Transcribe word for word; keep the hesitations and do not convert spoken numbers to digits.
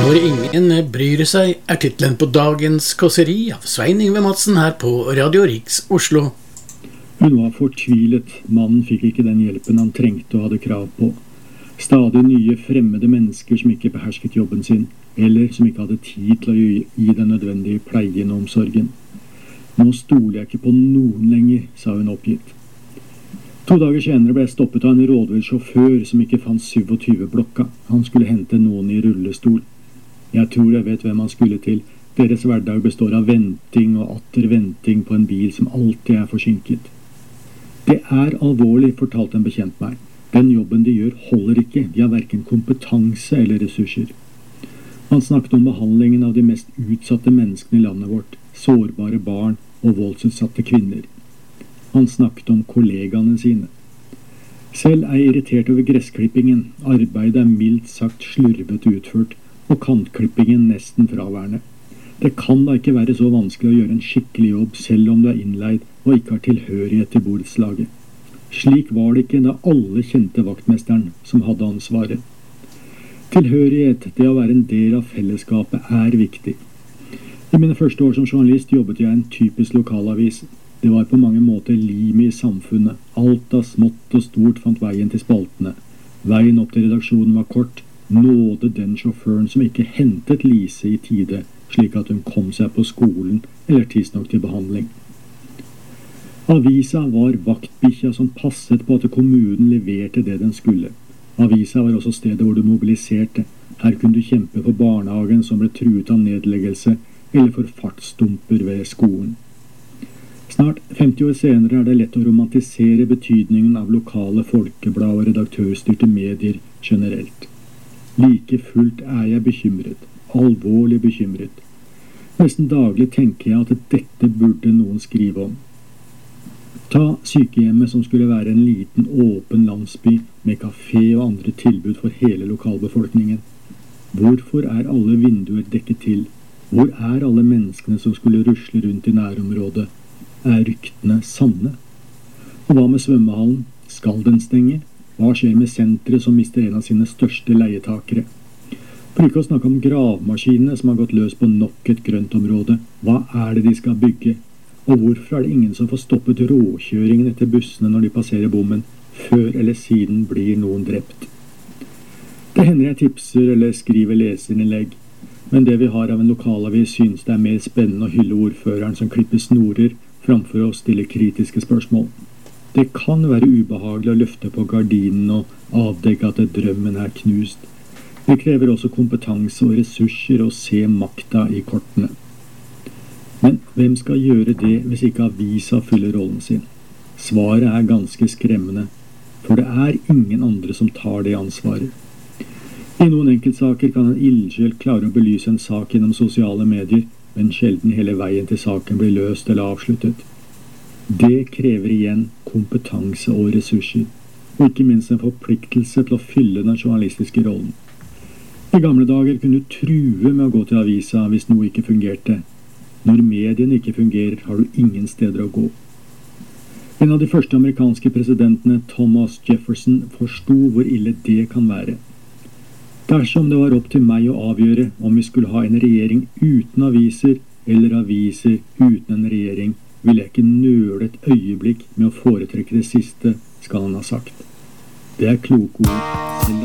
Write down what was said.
Når ingen bryr seg er titlen på dagens kåseri av Svein Yngve Madsen her på Radio Riks Oslo. Hun var fortvilet. Mannen fikk ikke den hjelpen han trengte og hadde krav på. Stadig nye fremmede mennesker som ikke behersket jobben sin, eller som ikke hadde tid til å gi, gi den nødvendige pleien og omsorgen. Nå stoler jeg ikke på noen lenger, sa hun oppgitt. To dager senere ble jeg stoppet av en rådvill sjåfør som ikke fant syvogtyve blokka. Han skulle hente noen i rullestol. Jeg tror jeg vet hvem han skulle til. Deres hverdag består av venting og atter venting på en bil som alltid er forsinket. Det er alvorlig, fortalte en bekjent meg. Den jobben de gjør holder ikke. De har hverken kompetanse eller ressurser. Han snakket om behandlingen av de mest utsatte menneskene i landet vårt, sårbare barn og voldsutsatte kvinner. Han snakket om kollegaene sine. Selv er jeg irritert over gressklippingen. Arbeidet er mildt sagt slurvet utført, og kantklippingen nesten fraværende. Det kan da ikke være så vanskelig å gjøre en skikkelig jobb selv om du er innleid og ikke har tilhørighet til borettslaget. Slik var det ikke da alle kjente vaktmesteren som hadde ansvaret. Tilhørighet, det å være en del av fellesskapet, er viktig. I mine første år som journalist jobbet jeg i en typisk lokalavis. Det var på mange måter limet i samfunnet. Alt av smått og stort fant veien til spaltene. Veien opp til redaksjonen var kort. Nåde den sjåføren som ikke hentet Lise i tide, slik at hun kom seg på skolen eller tidsnok til behandling. Avisa var vaktbikkja som passet på at kommunen leverte det den skulle. Avisa var også stedet hvor du mobiliserte. Her kunne du kjempe for barnehagen som ble truet av nedleggelse, eller for fartsdumper ved skolen. Snart femti år senere er det lett å romantisere betydningen av lokale folkeblad og redaktørstyrte medier generelt. Like fullt er jeg bekymret, alvorlig bekymret. Nesten daglig tenker jeg at dette burde noen skrive om. Ta sykehjemmet som skulle være en liten åpen landsby med kafé og andre tilbud for hele lokalbefolkningen. Hvorfor er alle vinduer dekket til? Hvor er alle menneskene som skulle rusle rundt i nærområdet? Er ryktene sanne? Og hva med svømmehallen? Skal den stenge? Hva skjer med senteret som mister en av sine største leietakere? For ikke å snakke om gravemaskinene som har gått løs på nok et grøntområde. Hva er det de skal bygge? Og hvorfor er det ingen som får stoppet råkjøringen etter bussene når de passerer bommen? Før eller siden blir noen drept. Det hender jeg tipser eller skriver leserinnlegg. Men det vi har av en lokalavis synes det er mer spennende å hylle ordføreren som klipper snorer framfor å stille kritiske spørsmål. Det kan være ubehagelig å løfte på gardinen og avdekke at drømmen er knust. Det krever også kompetanse og ressurser å se makta i kortene. Men hvem skal gjøre det hvis ikke avisa fyller rollen sin? Svaret er ganske skremmende, for det er ingen andre som tar det ansvaret. I noen enkeltsaker kan en ildsjel klare å belyse en sak gjennom sosiale medier, men sjelden hele veien til saken blir løst eller avsluttet. Det krever igjen kompetanse og ressurser, og ikke minst en forpliktelse til å fylle den journalistiske rollen. I gamle dager kunne du true med å gå til avisa hvis noe ikke fungerte. Når mediene ikke fungerer, har du ingen steder å gå. En av de første amerikanske presidentene, Thomas Jefferson, forstod hvor ille det kan være. Dersom det var opp til meg å avgjøre om vi skulle ha en regjering uten aviser, eller aviser uten en regjering, ville jeg ikke nøle et øyeblikk med å foretrekke det siste, skal han ha sagt. Det er kloke ord.